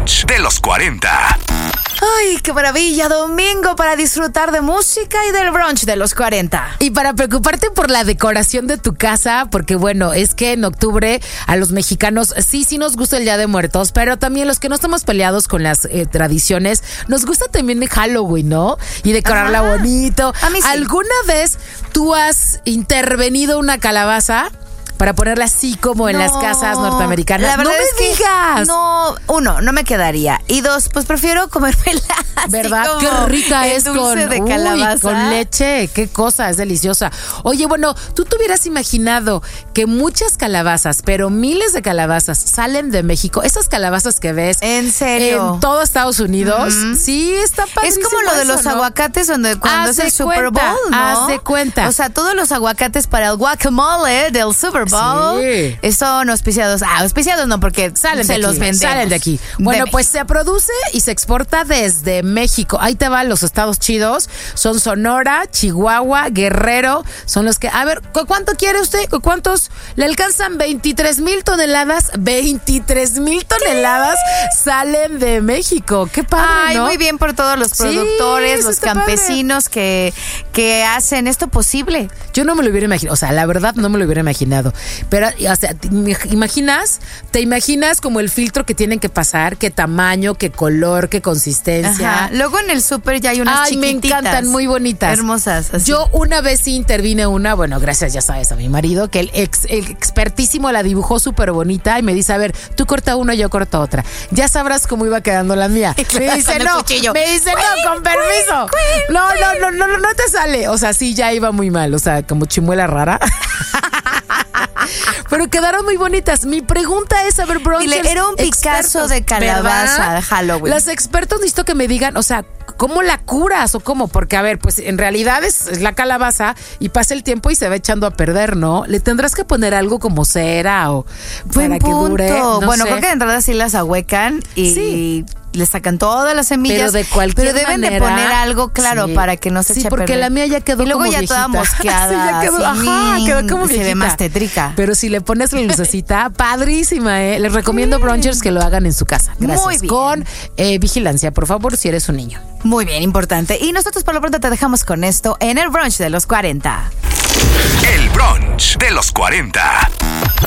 brunch de los 40. Ay, qué maravilla, domingo para disfrutar de música y del brunch de los 40. Y para preocuparte por la decoración de tu casa, porque bueno, es que en octubre a los mexicanos sí nos gusta el Día de Muertos, pero también los que no estamos peleados con las tradiciones, nos gusta también el Halloween, ¿no? Y decorarla bonito. A mí sí. ¿Alguna vez tú has intervenido una calabaza para ponerla así como en las casas norteamericanas? La verdad no es me digas. No, uno, no me quedaría. Y dos, pues prefiero comérmela así. ¿Verdad? Como Qué rica el es dulce con, de calabaza. con leche. Qué cosa, es deliciosa. Oye, bueno, tú te hubieras imaginado que muchas calabazas, pero miles de calabazas salen de México. Esas calabazas que ves ¿En serio? en todo Estados Unidos. Sí, está padrísimo. Es como lo de los eso, ¿no? aguacates cuando es el Super Bowl, ¿no? Haz de cuenta. O sea, todos los aguacates para el guacamole del Super Bowl son auspiciados. Auspiciados no, porque Salen se de los aquí, vendemos. salen de aquí. Bueno, pues se produce y se exporta desde México. Ahí te van los estados chidos. Son Sonora, Chihuahua, Guerrero. Son los que... A ver, ¿cuánto quiere usted? ¿Cuántos le alcanzan? 23,000 toneladas. 23,000 toneladas salen de México. Qué padre, Ay, ¿no? muy bien por todos los productores, eso los está campesinos que hacen esto posible. Yo no me lo hubiera imaginado, o sea, la verdad no me lo hubiera imaginado. Pero, o sea, ¿te imaginas como el filtro que tienen que pasar? ¿Qué tamaño, qué color, qué consistencia? Ajá. Luego en el súper ya hay unas chiquititas. Me encantan, muy bonitas. Hermosas. Así. Yo una vez sí intervine bueno, gracias, ya sabes, a mi marido, que el expertísimo la dibujó súper bonita y me dice, a ver, tú corta una, yo corto otra. Ya sabrás cómo iba quedando la mía. Me dice, no, con permiso. No te sale. O sea, sí, ya iba muy mal, o sea, como chimuela rara. Pero quedaron muy bonitas. Mi pregunta es, a ver, brunchers, era un Picasso de calabaza de Halloween. Los expertos necesito que me digan, o sea, ¿cómo la curas o cómo? Porque, a ver, pues en realidad es la calabaza y pasa el tiempo y se va echando a perder, ¿no? ¿Le tendrás que poner algo como cera o para que dure? No bueno, sé. creo que de entrada sí las ahuecan y le sacan todas las semillas. Pero deben manera, de poner algo, claro, para que no se eche a perder. Sí, porque la mía ya quedó y luego como ya viejita. toda mosqueada. Sí, ya quedó, quedó como se viejita. ve más tétrica. Pero si le pones la lucecita, padrísima, ¿eh? Les recomiendo brunchers que lo hagan en su casa. Gracias. Muy bien. Con vigilancia, por favor, si eres un niño. Muy bien, importante. Y nosotros por lo pronto te dejamos con esto en el brunch de los 40. El brunch de los 40.